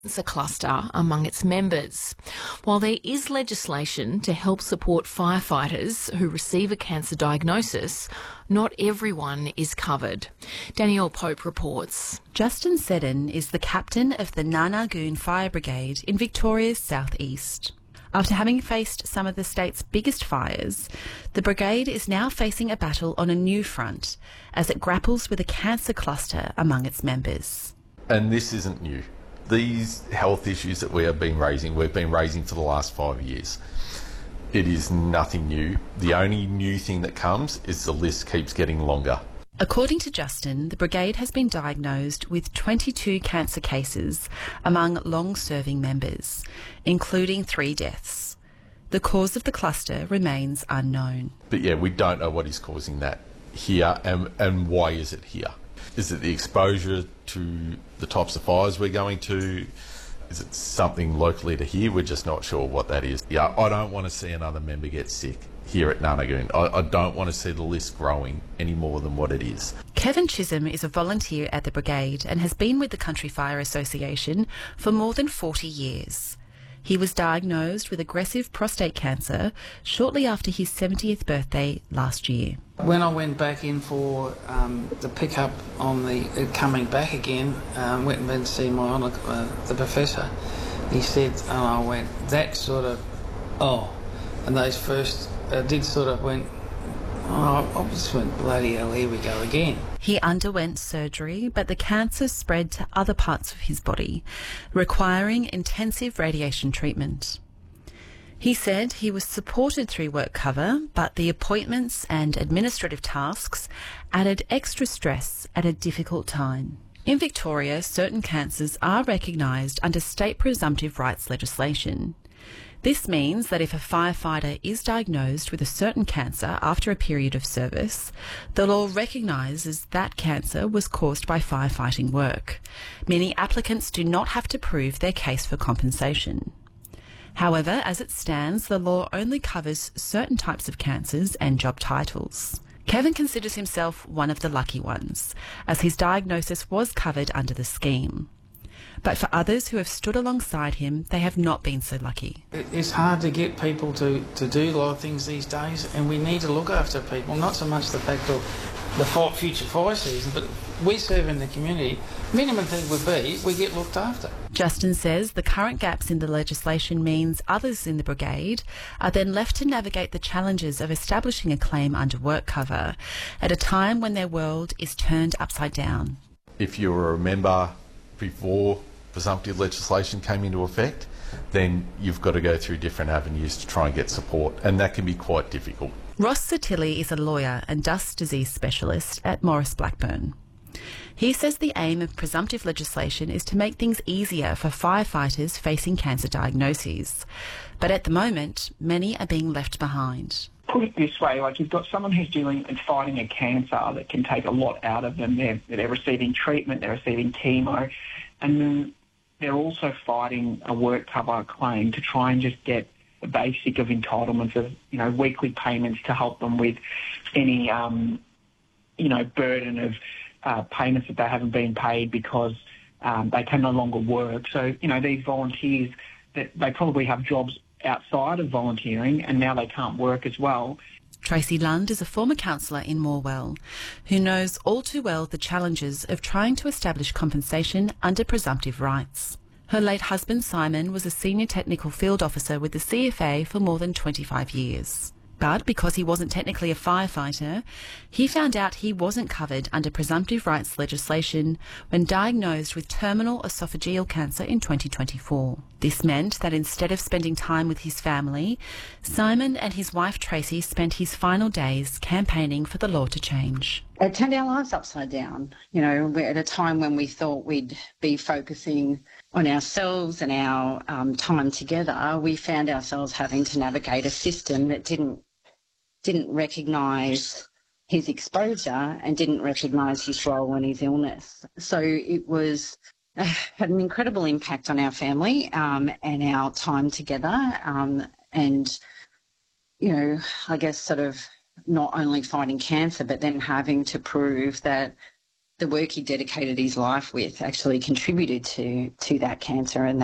cancer cluster among its members. While there is legislation to help support firefighters who receive a cancer diagnosis, not everyone is covered. Danielle Pope reports. Justin Seddon is the captain of the Nanagoon Fire Brigade in Victoria's southeast. After having faced some of the state's biggest fires, the brigade is now facing a battle on a new front as it grapples with a cancer cluster among its members. And this isn't new. These health issues that we've been raising for the last 5 years. It is nothing new. The only new thing that comes is the list keeps getting longer. According to Justin, the brigade has been diagnosed with 22 cancer cases among long-serving members, including 3 deaths. The cause of the cluster remains unknown. But yeah, we don't know what is causing that here and why is it here. Is it the exposure to the types of fires we're going to? Is it something locally to here? We're just not sure what that is. Yeah, I don't want to see another member get sick here at Nanagoon. I don't want to see the list growing any more than what it is. Kevin Chisholm is a volunteer at the brigade and has been with the Country Fire Association for more than 40 years. He was diagnosed with aggressive prostate cancer shortly after his 70th birthday last year. When I went back in for the pickup on the coming back again, went and been to see the professor. He said, I went, that sort of, and those first did sort of went, I just went, bloody hell, here we go again. He underwent surgery, but the cancer spread to other parts of his body, requiring intensive radiation treatment. He said he was supported through work cover, but the appointments and administrative tasks added extra stress at a difficult time. In Victoria, certain cancers are recognised under state presumptive rights legislation. This means that if a firefighter is diagnosed with a certain cancer after a period of service, the law recognises that cancer was caused by firefighting work, meaning applicants do not have to prove their case for compensation. However, as it stands, the law only covers certain types of cancers and job titles. Kevin considers himself one of the lucky ones, as his diagnosis was covered under the scheme. But for others who have stood alongside him, they have not been so lucky. It's hard to get people to do a lot of things these days, and we need to look after people, not so much the fact of the future fire season, but we serve in the community. Minimum thing would be we get looked after. Justin says the current gaps in the legislation means others in the brigade are then left to navigate the challenges of establishing a claim under work cover at a time when their world is turned upside down. If you were a member before presumptive legislation came into effect, then you've got to go through different avenues to try and get support, and that can be quite difficult. Ross Satilli is a lawyer and dust disease specialist at Maurice Blackburn. He says the aim of presumptive legislation is to make things easier for firefighters facing cancer diagnoses. But at the moment, many are being left behind. Put it this way, like you've got someone who's dealing and fighting a cancer that can take a lot out of them. They're receiving treatment, they're receiving chemo, and then they're also fighting a work cover claim to try and just get the basic of entitlements of, weekly payments to help them with any, burden of payments that they haven't been paid because they can no longer work. So, these volunteers, that they probably have jobs outside of volunteering and now they can't work as well. Tracy Lund is a former councillor in Morwell who knows all too well the challenges of trying to establish compensation under presumptive rights. Her late husband Simon was a senior technical field officer with the CFA for more than 25 years. But because he wasn't technically a firefighter, he found out he wasn't covered under presumptive rights legislation when diagnosed with terminal esophageal cancer in 2024. This meant that instead of spending time with his family, Simon and his wife Tracy spent his final days campaigning for the law to change. It turned our lives upside down. We're at a time when we thought we'd be focusing on ourselves and our time together. We found ourselves having to navigate a system that didn't recognise his exposure and didn't recognise his role in his illness. So it was had an incredible impact on our family and our time together. And, I guess sort of not only fighting cancer, but then having to prove that the work he dedicated his life with actually contributed to that cancer and